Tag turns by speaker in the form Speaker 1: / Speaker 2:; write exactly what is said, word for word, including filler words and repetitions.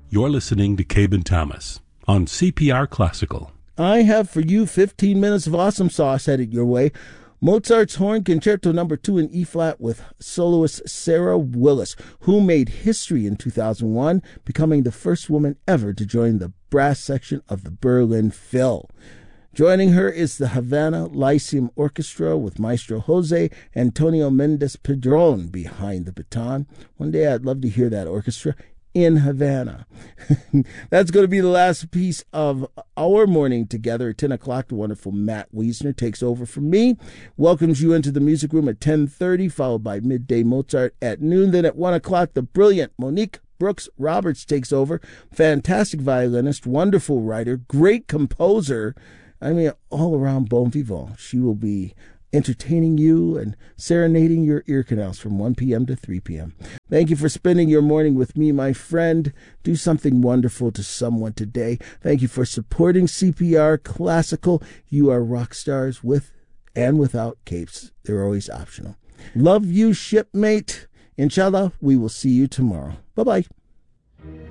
Speaker 1: You're listening to Cabe Thomas on C P R Classical.
Speaker 2: I have for you fifteen minutes of awesome sauce headed your way. Mozart's Horn Concerto number two in E-flat with soloist Sarah Willis, who made history in two thousand one, becoming the first woman ever to join the brass section of the Berlin Phil. Joining her is the Havana Lyceum Orchestra with Maestro Jose Antonio Mendez Padron behind the baton. One day I'd love to hear that orchestra in Havana. That's going to be the last piece of our morning together. At ten o'clock, the wonderful Matt Wiesner takes over from me, welcomes you into the music room at ten thirty, followed by Midday Mozart at noon. Then at one o'clock, the brilliant Monique Brooks Roberts takes over. Fantastic violinist, wonderful writer, great composer. I mean, all around bon vivant. She will be entertaining you and serenading your ear canals from one p.m. to three p.m. Thank you for spending your morning with me, my friend. Do something wonderful to someone today. Thank you for supporting C P R Classical. You are rock stars with and without capes. They're always optional. Love you, shipmate. Inshallah, we will see you tomorrow. Bye-bye.